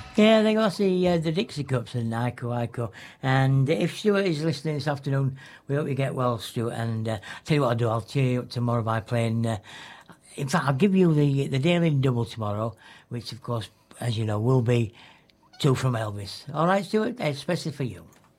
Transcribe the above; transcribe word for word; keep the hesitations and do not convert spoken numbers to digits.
Yeah, they got the uh, the Dixie Cups and Iko Iko. And if Stuart is listening this afternoon, we hope you get well, Stuart. And uh, tell you what I'll do, I'll cheer you up tomorrow by playing. Uh, in fact, I'll give you the the Daily Double tomorrow, which of course, as you know, will be two from Elvis. All right, Stuart, especially for you.